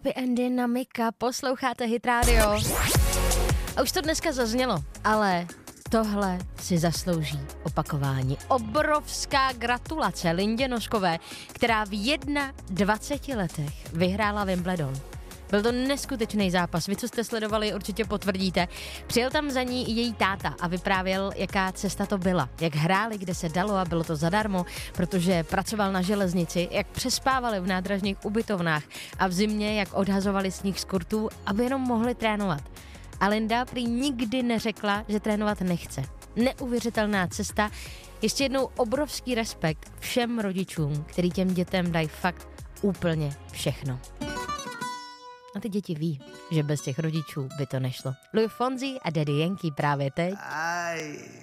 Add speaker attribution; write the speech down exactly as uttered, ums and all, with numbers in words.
Speaker 1: Happy Endy na Mika, posloucháte Hit Radio. A už to dneska zaznělo, ale tohle si zaslouží opakování. Obrovská gratulace Lindě Noskové, která v dvaceti jedné letech vyhrála Wimbledon. Byl to neskutečný zápas, vy, co jste sledovali, určitě potvrdíte. Přijel tam za ní i její táta a vyprávěl, jaká cesta to byla. Jak hráli, kde se dalo a bylo to zadarmo, protože pracoval na železnici, jak přespávali v nádražních ubytovnách a v zimě, jak odhazovali sníh z kurtů, aby jenom mohli trénovat. A Linda prý nikdy neřekla, že trénovat nechce. Neuvěřitelná cesta. Ještě jednou obrovský respekt všem rodičům, který těm dětem dají fakt úplně všechno. A ty děti ví, že bez těch rodičů by to nešlo. Luis Fonsi a Daddy Yankee právě teď.
Speaker 2: Ay.